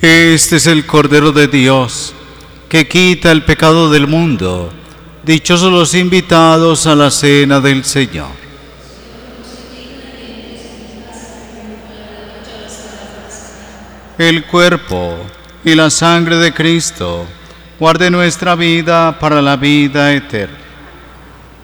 Este es el Cordero de Dios, que quita el pecado del mundo. Dichosos los invitados a la cena del Señor. El cuerpo y la sangre de Cristo guarde nuestra vida para la vida eterna.